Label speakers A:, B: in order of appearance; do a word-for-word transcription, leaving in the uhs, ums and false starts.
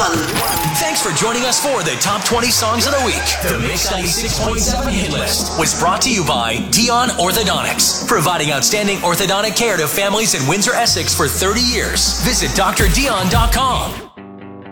A: one.
B: Thanks for joining us for the Top twenty Songs of the Week. The Mix ninety-six point seven Hit List was brought to you by Dion Orthodontics, providing outstanding orthodontic care to families in Windsor, Essex for thirty years. Visit D R Dion dot com.